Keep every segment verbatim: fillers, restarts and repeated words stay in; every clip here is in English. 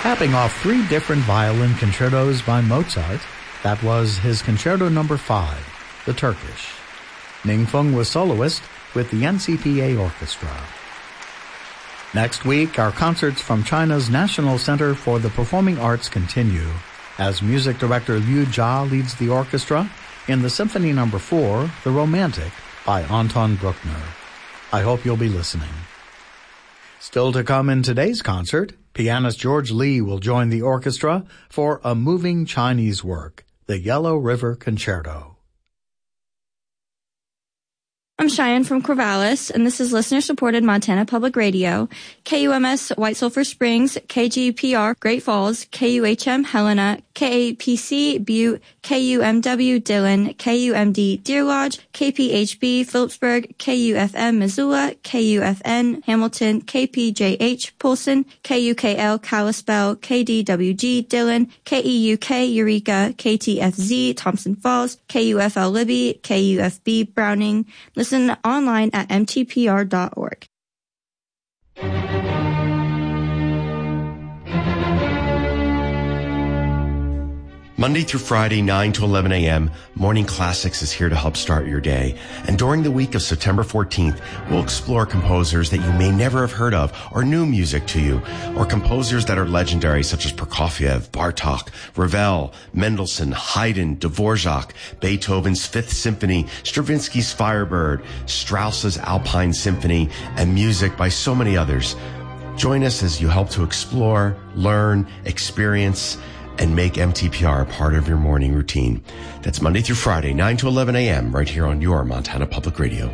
Capping off three different violin concertos by Mozart, that was his Concerto Number five, the Turkish. Ning Feng was soloist with the N C P A Orchestra. Next week, our concerts from China's National Center for the Performing Arts continue, as music director Liu Jia leads the orchestra in the Symphony Number four, The Romantic, by Anton Bruckner. I hope you'll be listening. Still to come in today's concert, pianist George Lee will join the orchestra for a moving Chinese work, the Yellow River Concerto. I'm Cheyenne from Corvallis, and this is listener-supported Montana Public Radio. K U M S White Sulphur Springs, K G P R Great Falls, K U H M Helena, K A P C Butte, K U M W Dillon, K U M D Deer Lodge, K P H B Phillipsburg, K U F M Missoula, K U F N Hamilton, K P J H Polson, K U K L Kalispell, K D W G Dillon, K E U K Eureka, K T F Z Thompson Falls, K U F L Libby, K U F B Browning. Listen online at m t p r dot org. Monday through Friday, nine to eleven a.m., Morning Classics is here to help start your day. And during the week of September fourteenth, we'll explore composers that you may never have heard of or new music to you, or composers that are legendary such as Prokofiev, Bartok, Ravel, Mendelssohn, Haydn, Dvorak, Beethoven's Fifth Symphony, Stravinsky's Firebird, Strauss's Alpine Symphony, and music by so many others. Join us as you help to explore, learn, experience, and make M T P R a part of your morning routine. That's Monday through Friday, nine to eleven a.m., right here on your Montana Public Radio.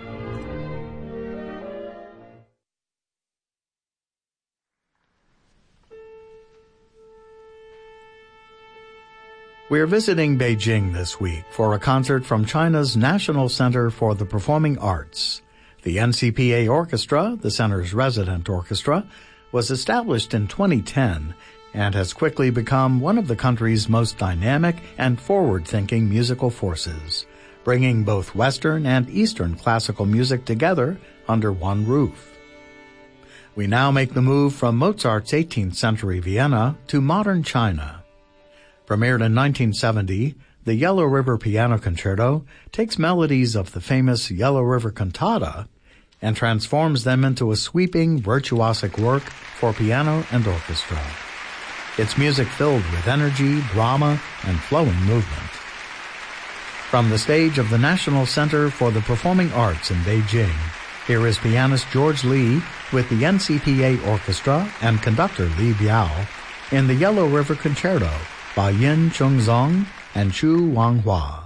We're visiting Beijing this week for a concert from China's National Center for the Performing Arts. The N C P A Orchestra, the center's resident orchestra, was established in twenty ten and has quickly become one of the country's most dynamic and forward-thinking musical forces, bringing both Western and Eastern classical music together under one roof. We now make the move from Mozart's eighteenth century Vienna to modern China. Premiered in nineteen seventy, the Yellow River Piano Concerto takes melodies of the famous Yellow River Cantata and transforms them into a sweeping, virtuosic work for piano and orchestra. It's music filled with energy, drama, and flowing movement. From the stage of the National Center for the Performing Arts in Beijing, here is pianist George Lee with the N C P A Orchestra and conductor Li Biao in the Yellow River Concerto by Yin Chungzong and Chu Wanghua.